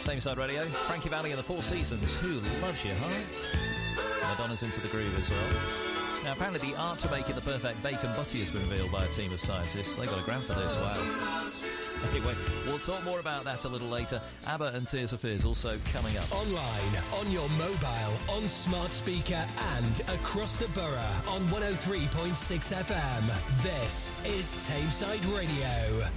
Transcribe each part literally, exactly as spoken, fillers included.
Tameside Radio, Frankie Valli and the Four Seasons, Who Loves You, huh? Madonna's Into the Groove as well. Now, apparently the art to making the perfect bacon butty has been revealed by a team of scientists. They got a grant for this, wow. Anyway, we'll talk more about that a little later. ABBA and Tears for Fears also coming up. Online, on your mobile, on smart speaker and across the borough on one oh three point six F M. This is Tameside Radio.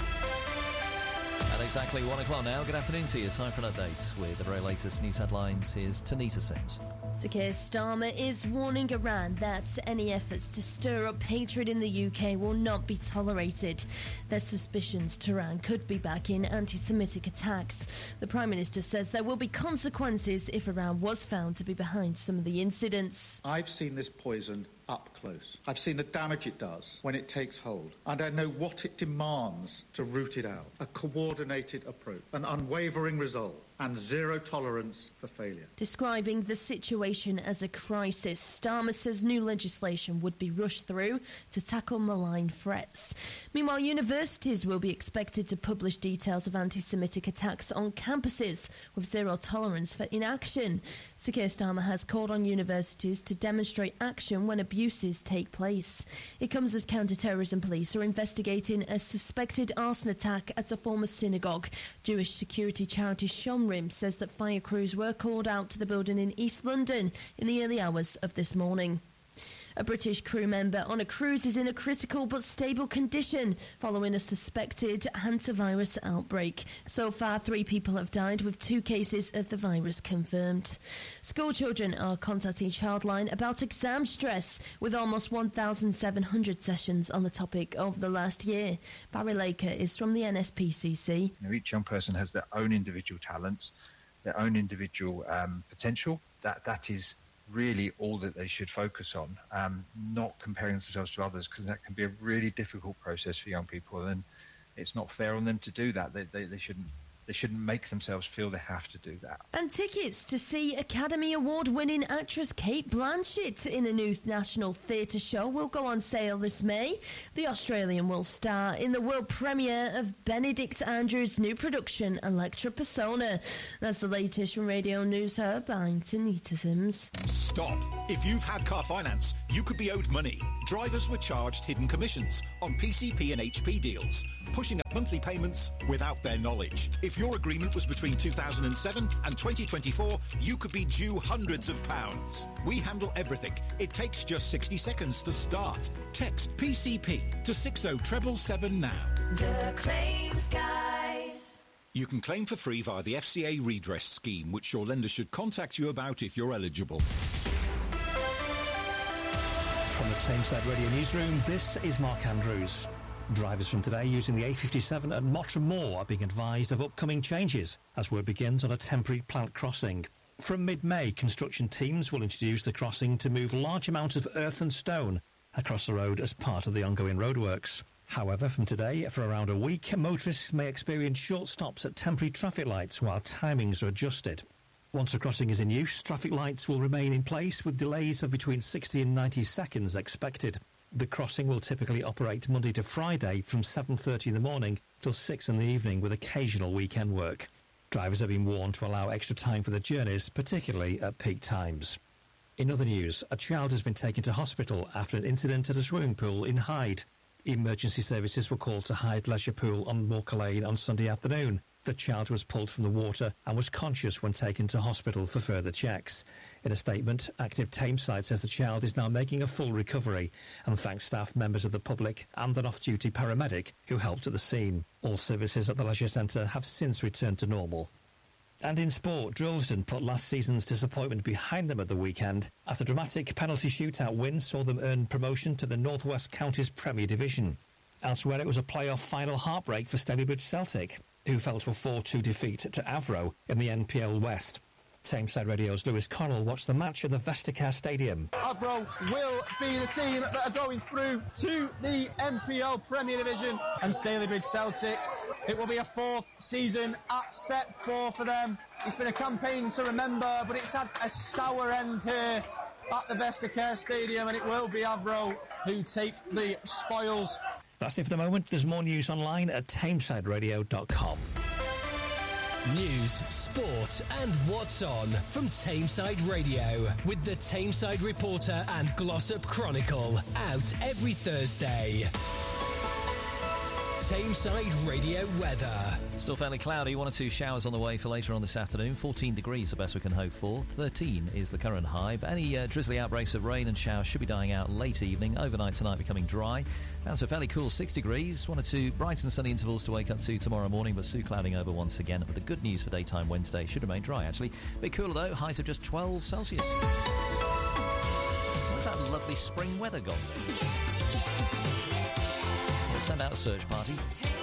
At exactly one o'clock now, good afternoon to you. Time for an update with the very latest news headlines. Here's Tanita Sims. Sir Keir Starmer is warning Iran that any efforts to stir up hatred in the U K will not be tolerated. There's suspicions Tehran could be backing anti-Semitic attacks. The Prime Minister says there will be consequences if Iran was found to be behind some of the incidents. I've seen this poison up close. I've seen the damage it does when it takes hold, and I know what it demands to root it out. A coordinated approach, an unwavering resolve, and zero tolerance for failure. Describing the situation as a crisis, Starmer says new legislation would be rushed through to tackle malign threats. Meanwhile, universities will be expected to publish details of anti-Semitic attacks on campuses with zero tolerance for inaction. Sir Keir Starmer has called on universities to demonstrate action when abuses take place. It comes as counter-terrorism police are investigating a suspected arson attack at a former synagogue. Jewish security charity Shomrim says that fire crews were called out to the building in East London in the early hours of this morning. A British crew member on a cruise is in a critical but stable condition following a suspected hantavirus outbreak. So far, three people have died with two cases of the virus confirmed. School children are contacting Childline about exam stress with almost one thousand seven hundred sessions on the topic over the last year. Barry Laker is from the N S P C C. You know, each young person has their own individual talents, their own individual um, potential. That That is really all that they should focus on, um, not comparing themselves to others, because that can be a really difficult process for young people, and it's not fair on them to do that. They, they, they shouldn't they shouldn't make themselves feel they have to do that. And tickets to see Academy Award-winning actress Cate Blanchett in a new National Theatre show will go on sale this May. The Australian will star in the world premiere of Benedict Andrews' new production, Electra Persona. That's the latest from Radio News Hub. I'm Tanita Sims. Stop. If you've had car finance, you could be owed money. Drivers were charged hidden commissions on P C P and H P deals, pushing up monthly payments without their knowledge. If your agreement was between two thousand seven and twenty twenty-four, you could be due hundreds of pounds. We handle everything. It takes just sixty seconds to start. Text P C P to six oh seven seven now. The Claims Guys. You can claim for free via the F C A redress scheme, which your lender should contact you about if you're eligible. From the Tameside Radio Newsroom, this is Mark Andrews. Drivers from today using the A fifty-seven at Mottram Moor are being advised of upcoming changes as work begins on a temporary plant crossing. From mid-May, construction teams will introduce the crossing to move large amounts of earth and stone across the road as part of the ongoing roadworks. However, from today, for around a week, motorists may experience short stops at temporary traffic lights while timings are adjusted. Once the crossing is in use, traffic lights will remain in place with delays of between sixty and ninety seconds expected. The crossing will typically operate Monday to Friday from seven thirty in the morning till six in the evening with occasional weekend work. Drivers have been warned to allow extra time for the journeys, particularly at peak times. In other news, a child has been taken to hospital after an incident at a swimming pool in Hyde. Emergency services were called to Hyde Leisure Pool on Walker Lane on Sunday afternoon. The child was pulled from the water and was conscious when taken to hospital for further checks. In a statement, Active Tameside says the child is now making a full recovery and thanks staff, members of the public and an off-duty paramedic who helped at the scene. All services at the leisure centre have since returned to normal. And in sport, Drillsden put last season's disappointment behind them at the weekend as a dramatic penalty shootout win saw them earn promotion to the North West Counties Premier Division. Elsewhere, it was a playoff final heartbreak for Stalybridge Celtic, who fell to a four two defeat to Avro in the N P L West. Tameside Radio's Lewis Connell watched the match at the Vestacare Stadium. Avro will be the team that are going through to the N P L Premier Division, and Stalybridge Celtic, it will be a fourth season at step four for them. It's been a campaign to remember, but it's had a sour end here at the Vestacare Stadium, and it will be Avro who take the spoils. That's it for the moment. There's more news online at tameside radio dot com. News, sport and what's on from Tameside Radio with the Tameside Reporter and Glossop Chronicle, out every Thursday. Tameside Radio weather. Still fairly cloudy, one or two showers on the way for later on this afternoon. fourteen degrees the best we can hope for. thirteen is the current high, but any uh, drizzly outbreaks of rain and showers should be dying out late evening. Overnight tonight becoming dry. Down to a fairly cool six degrees. One or two bright and sunny intervals to wake up to tomorrow morning, but soon clouding over once again. But the good news for daytime Wednesday should remain dry, actually. A bit cooler though, highs of just twelve Celsius. Where's that lovely spring weather gone? We'll send out a search party.